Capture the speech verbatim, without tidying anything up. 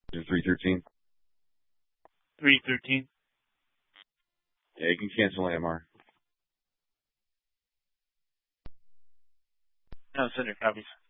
three thirteen. three thirteen. Yeah, you can cancel A M R. No, send your copies.